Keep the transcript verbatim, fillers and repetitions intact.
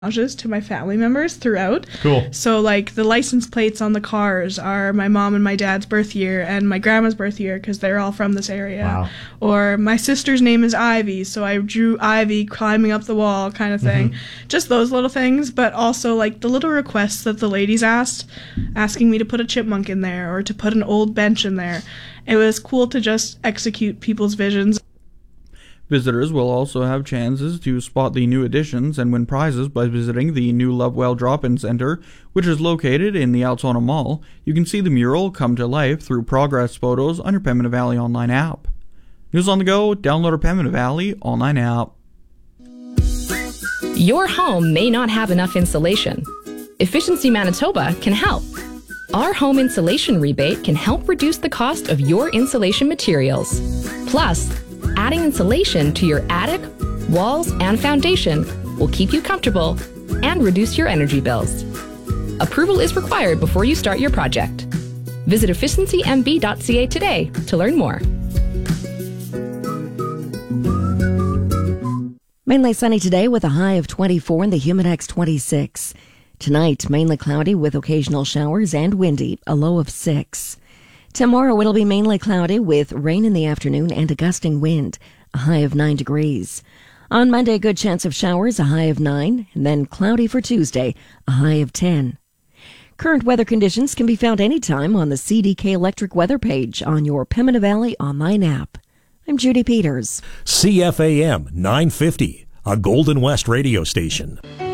to my family members throughout. Cool. So like the license plates on the cars are my mom and my dad's birth year and my grandma's birth year because they're all from this area. Wow. Or my sister's name is Ivy, so I drew Ivy climbing up the wall kind of thing. Mm-hmm. Just those little things, but also like the little requests that the ladies asked, asking me to put a chipmunk in there or to put an old bench in there. It was cool to just execute people's visions. Visitors will also have chances to spot the new additions and win prizes by visiting the new Lovewell Drop-In Center, which is located in the Altona Mall. You can see the mural come to life through progress photos on your Pembina Valley online app. News on the go, download our Pembina Valley online app. Your home may not have enough insulation. Efficiency Manitoba can help. Our home insulation rebate can help reduce the cost of your insulation materials. Plus, adding insulation to your attic, walls, and foundation will keep you comfortable and reduce your energy bills. Approval is required before you start your project. Visit efficiency m b dot c a today to learn more. Mainly sunny today with a high of twenty-four and the Humidex twenty-six. Tonight, mainly cloudy with occasional showers and windy, a low of six. Tomorrow it'll be mainly cloudy with rain in the afternoon and a gusting wind, a high of nine degrees. On Monday, good chance of showers, a high of nine, and then cloudy for Tuesday, a high of ten. Current weather conditions can be found anytime on the C D K Electric weather page on your Pembina Valley online app. I'm Judy Peters. C F A M nine fifty, a Golden West radio station.